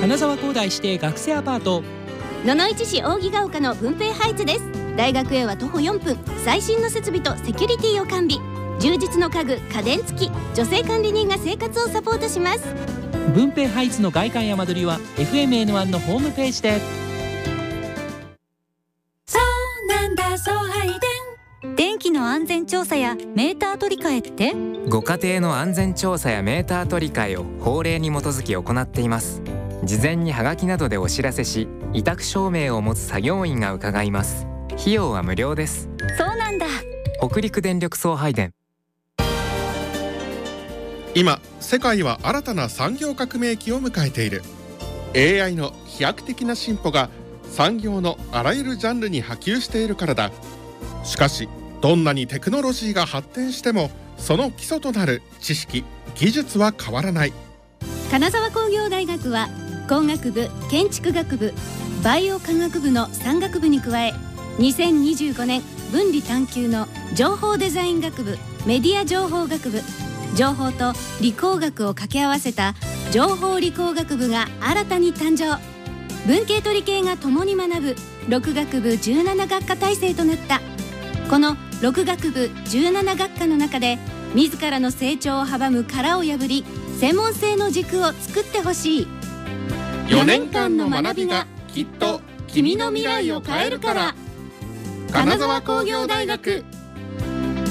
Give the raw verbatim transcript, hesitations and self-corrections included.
金沢工大指定学生アパート、 野々市市扇ヶ丘の文平ハイツです。大学へは徒歩よんぷん、最新の設備とセキュリティを完備、充実の家具、家電付き、女性管理人が生活をサポートします。 文平ハイツの外観や間取りは エフエムエヌワン のホームページで。 そうなんだ、送配電。電気の安全調査やメーター取り替えって？ ご家庭の安全調査やメーター取り替えを法令に基づき行っています。事前にハガキなどでお知らせし、委託証明を持つ作業員が伺います。費用は無料です。 そうなんだ。 北陸電力送配電。 今世界は新たな産業革命期を迎えている。 エーアイ の飛躍的な進歩が産業のあらゆるジャンルに波及しているからだ。しかしどんなにテクノロジーが発展しても、その基礎となる知識・技術は変わらない。 金沢工業大学は工学部、建築学部、バイオ科学部のさん学部に加え、にせんにじゅうごねん分離探究の情報デザイン学部、メディア情報学部、情報と理工学を掛け合わせた情報理工学部が新たに誕生。文系と理系が共に学ぶろく学部じゅうなな学科体制となった。このろく学部じゅうなな学科の中で、自らの成長を阻む殻を破り、専門性の軸を作ってほしい。 よねんかんの学びがきっと君の未来を変えるから。金沢工業大学。